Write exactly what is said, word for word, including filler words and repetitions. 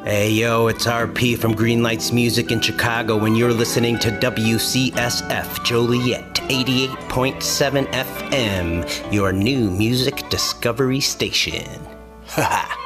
Hey yo, it's R P from Green Lights Music in Chicago, and you're listening to W C S F Joliet eighty-eight point seven F M, your new music discovery station. Ha ha!